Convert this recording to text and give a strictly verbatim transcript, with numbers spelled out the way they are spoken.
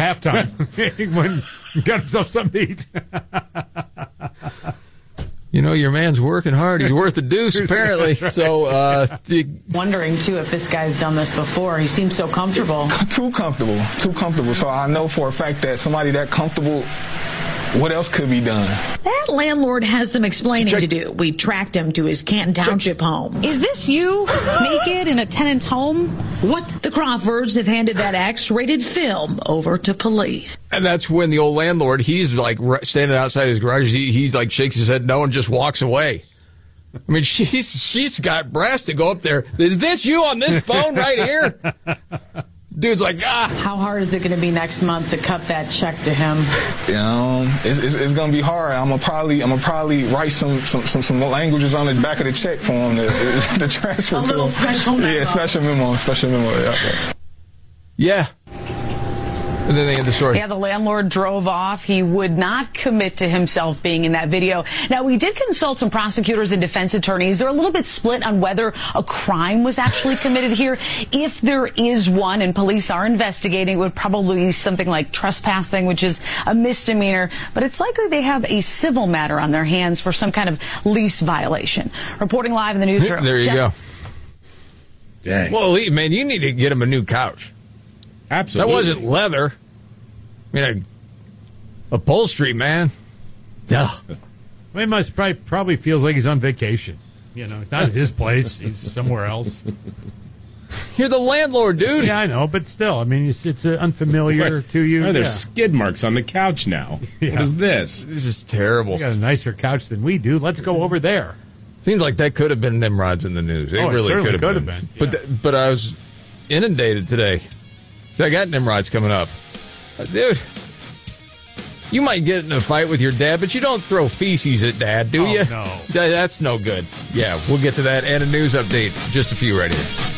halftime. He went and got himself something to eat. You know, your man's working hard. He's worth a deuce, apparently. Right. So, uh, the... wondering too if this guy's done this before. He seems so comfortable. Too comfortable. Too comfortable. So I know for a fact that somebody that comfortable, what else could be done? That landlord has some explaining Check. to do. We tracked him to his Canton Township Check. home. Is this you, naked in a tenant's home? What? The Crawfords have handed that X-rated film over to police. And that's when the old landlord, he's like standing outside his garage. He, he like shakes his head no and just walks away. I mean, she's she's got brass to go up there. Is this you on this phone right here? Dude's like, ah. How hard is it going to be next month to cut that check to him? You know, it's, it's, it's going to be hard. I'm gonna probably I'm gonna probably write some, some, some, some languages on the back of the check for him to, to transfer A to little him. special memo. Yeah, special memo, special memo. Yeah. Yeah. And then they end the story. Yeah, the landlord drove off. He would not commit to himself being in that video. Now, we did consult some prosecutors and defense attorneys. They're a little bit split on whether a crime was actually committed here. If there is one, and police are investigating, it would probably be something like trespassing, which is a misdemeanor. But it's likely they have a civil matter on their hands for some kind of lease violation. Reporting live in the newsroom. There you Jeff- go. Dang. Well, man, you need to get him a new couch. Absolutely. That wasn't leather. I mean, a upholstery, man. Yeah. He must probably, probably feels like he's on vacation. You know, not at his place. He's somewhere else. You're the landlord, dude. Yeah, I know, but still, I mean, it's, it's uh, unfamiliar Right. to you. Oh, there's yeah. skid marks on the couch now. Yeah. What is this? This is terrible. You got a nicer couch than we do. Let's go over there. Seems like that could have been Nimrod's in the news. It Oh, it really certainly could have could been. have been, But yeah. th- but I was inundated today. So I got Nimrod's coming up. Uh, dude, you might get in a fight with your dad, but you don't throw feces at dad, do Oh, you? no. Th- That's no good. Yeah, we'll get to that and a news update. Just a few right here.